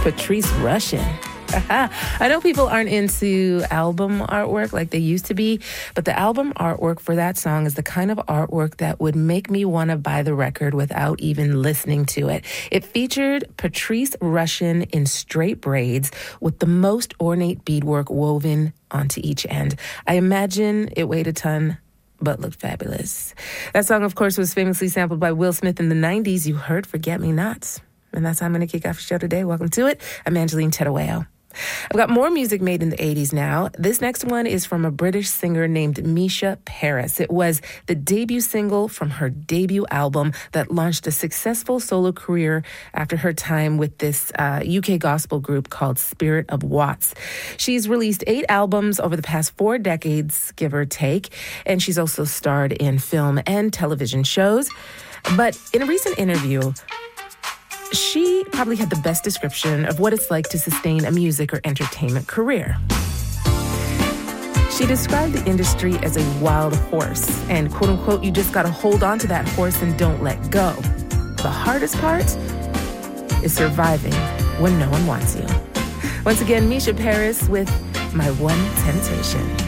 Patrice Rushen. I know people aren't into album artwork like they used to be, but the album artwork for that song is the kind of artwork that would make me want to buy the record without even listening to it. It featured Patrice Rushen in straight braids with the most ornate beadwork woven onto each end. I imagine it weighed a ton, but looked fabulous. That song, of course, was famously sampled by Will Smith in the 90s. You heard Forget Me Nots. And that's how I'm going to kick off the show today. Welcome to it. I'm Angeline Tedaweo. I've got more music made in the 80s now. This next one is from a British singer named Misha Paris. It was the debut single from her debut album that launched a successful solo career after her time with this UK gospel group called Spirit of Watts. She's released 8 albums over the past 4 decades, give or take, and she's also starred in film and television shows. But in a recent interview, she probably had the best description of what it's like to sustain a music or entertainment career. She described the industry as a wild horse, and quote unquote, you just gotta hold on to that horse and don't let go. The hardest part is surviving when no one wants you. Once again, Misha Paris with My One Temptation.